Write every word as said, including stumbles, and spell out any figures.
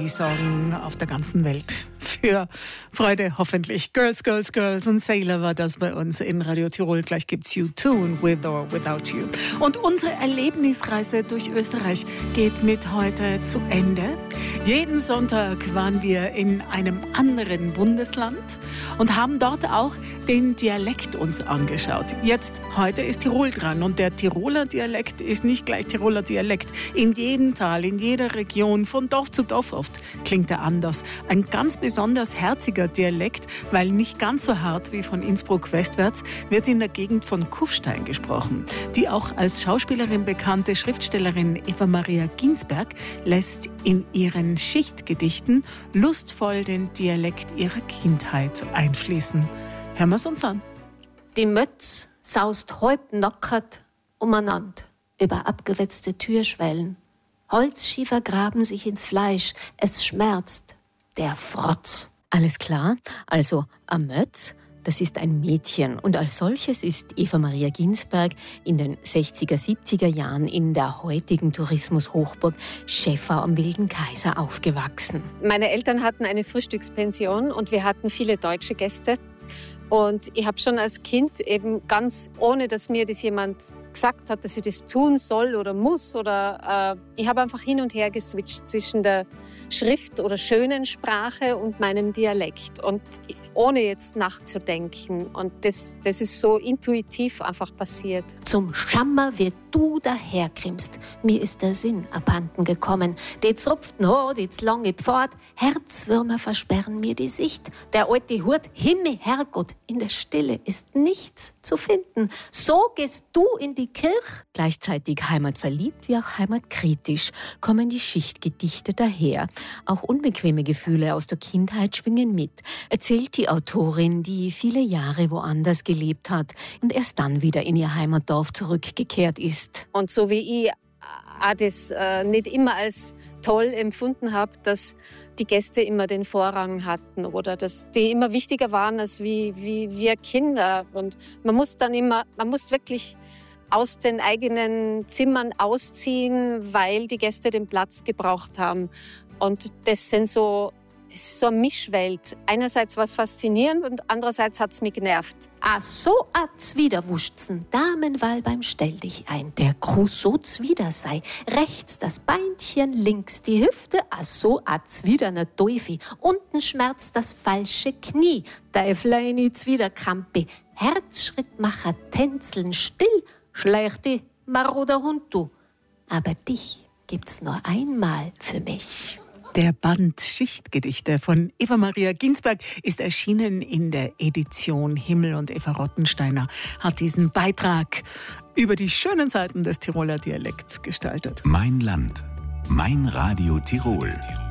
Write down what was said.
die sorgen auf der ganzen Welt für Freude, hoffentlich. Girls, Girls, Girls und Sailor war das bei uns in Radio Tirol. Gleich gibt's U zwei, With or Without You. Und unsere Erlebnisreise durch Österreich geht mit heute zu Ende. Jeden Sonntag waren wir in einem anderen Bundesland und haben dort auch den Dialekt uns angeschaut. Jetzt, heute ist Tirol dran und der Tiroler Dialekt ist nicht gleich Tiroler Dialekt. In jedem Tal, in jeder Region, von Dorf zu Dorf oft klingt er anders. Ein ganz besonders herziger Dialekt, weil nicht ganz so hart wie von Innsbruck westwärts, wird in der Gegend von Kufstein gesprochen. Die auch als Schauspielerin bekannte Schriftstellerin Eva Maria Ginsberg lässt in ihren Schichtgedichten lustvoll den Dialekt ihrer Kindheit einfließen. Hören wir es uns an. Die Mötz saust halb nackert umeinander über abgewetzte Türschwellen. Holzschiefer graben sich ins Fleisch, es schmerzt. Der Frotz. Alles klar, also am Mötz, das ist ein Mädchen und als solches ist Eva Maria Ginsberg in den sechziger, siebziger Jahren in der heutigen Tourismushochburg Schäffer am Wilden Kaiser aufgewachsen. Meine Eltern hatten eine Frühstückspension und wir hatten viele deutsche Gäste. Und ich habe schon als Kind eben ganz, ohne dass mir das jemand gesagt hat, dass ich das tun soll oder muss, oder äh, ich habe einfach hin und her geswitcht zwischen der Schrift- oder schönen Sprache und meinem Dialekt und ohne jetzt nachzudenken. Und das, das ist so intuitiv einfach passiert. Zum Schammer, wie du daherkrimmst, mir ist der Sinn abhanden gekommen. Die zrupften Haar, die lange Pfad, Herzwürmer versperren mir die Sicht. Der alte Hut, Himmel, Herrgott, in der Stille ist nichts zu finden. So gehst du in die Kirche. Gleichzeitig heimatverliebt wie auch heimatkritisch kommen die Schichtgedichte daher. Auch unbequeme Gefühle aus der Kindheit schwingen mit, erzählt die Autorin, die viele Jahre woanders gelebt hat und erst dann wieder in ihr Heimatdorf zurückgekehrt ist. Und so wie ich auch das äh, nicht immer als toll empfunden habe, dass die Gäste immer den Vorrang hatten oder dass die immer wichtiger waren als wie, wie wir Kinder. Und man muss dann immer, man muss wirklich aus den eigenen Zimmern ausziehen, weil die Gäste den Platz gebraucht haben. Und das sind so, es ist so eine Mischwelt. Einerseits war es faszinierend und andererseits hat es mich genervt. Ah, so a Zwiderwuschzen, Damenwahl beim Stell dich ein. Der Gruß so zwider sei. Rechts das Beinchen, links die Hüfte, ah, so a Zwider ne Teufi. Unten schmerzt das falsche Knie. Teufleini Zwiderkrampe. Herzschrittmacher tänzeln still. Schlechte maroder Hund du. Aber dich gibt's nur einmal für mich. Der Band Schichtgedichte von Eva Maria Ginsberg ist erschienen in der Edition Himmel und Eva Rottensteiner hat diesen Beitrag über die schönen Seiten des Tiroler Dialekts gestaltet. Mein Land, mein Radio Tirol.